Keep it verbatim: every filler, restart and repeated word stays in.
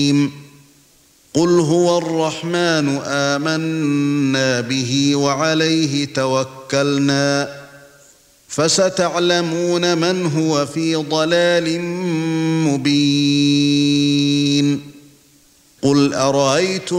قُلْ هُوَ الرَّحْمَنُ آمَنَّا بِهِ وَعَلَيْهِ تَوَكَّلْنَا فَسَتَعْلَمُونَ مَنْ هُوَ فِي ضَلَالٍ مُبِينٍ قُلْ أَرَأَيْتُمْ